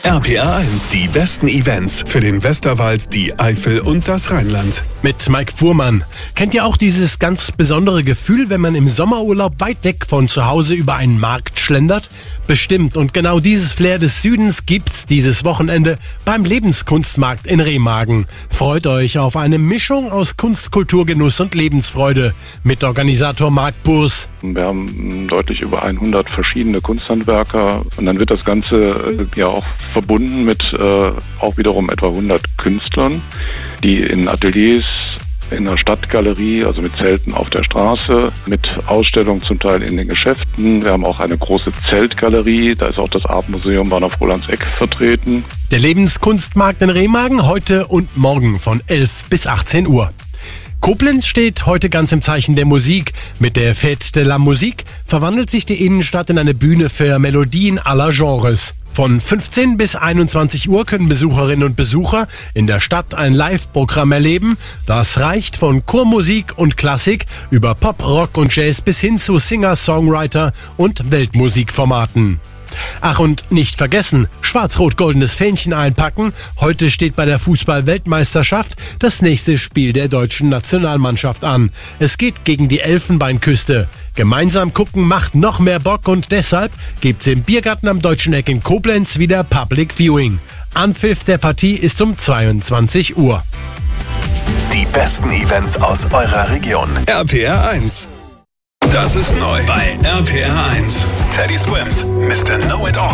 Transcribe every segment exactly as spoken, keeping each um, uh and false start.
R P R eins, die besten Events für den Westerwald, die Eifel und das Rheinland. Mit Mike Fuhrmann. Kennt ihr auch dieses ganz besondere Gefühl, wenn man im Sommerurlaub weit weg von zu Hause über einen Markt schlendert? Bestimmt. Und genau dieses Flair des Südens gibt's dieses Wochenende beim Lebenskunstmarkt in Remagen. Freut euch auf eine Mischung aus Kunst, Kultur, Genuss und Lebensfreude. Mit Organisator Marc Burs. Wir haben deutlich über hundert verschiedene Kunsthandwerker und dann wird das Ganze ja auch verbunden mit äh, auch wiederum etwa hundert Künstlern, die in Ateliers, in der Stadtgalerie, also mit Zelten auf der Straße, mit Ausstellungen zum Teil in den Geschäften. Wir haben auch eine große Zeltgalerie, da ist auch das Artmuseum Bahnhof Rolandseck vertreten. Der Lebenskunstmarkt in Remagen heute und morgen von elf bis achtzehn Uhr. Koblenz steht heute ganz im Zeichen der Musik. Mit der Fête de la Musique verwandelt sich die Innenstadt in eine Bühne für Melodien aller Genres. Von fünfzehn bis einundzwanzig Uhr können Besucherinnen und Besucher in der Stadt ein Live-Programm erleben. Das reicht von Chormusik und Klassik über Pop, Rock und Jazz bis hin zu Singer-Songwriter und Weltmusikformaten. Ach, und nicht vergessen, schwarz-rot-goldenes Fähnchen einpacken. Heute steht bei der Fußball-Weltmeisterschaft das nächste Spiel der deutschen Nationalmannschaft an. Es geht gegen die Elfenbeinküste. Gemeinsam gucken macht noch mehr Bock und deshalb gibt's im Biergarten am Deutschen Eck in Koblenz wieder Public Viewing. Anpfiff der Partie ist um zweiundzwanzig Uhr. Die besten Events aus eurer Region. R P R eins. Das ist neu bei R P R eins. Teddy Swims, Mister Know-It-All.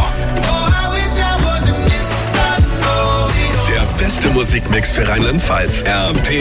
Der beste Musikmix für Rheinland-Pfalz. R P R eins.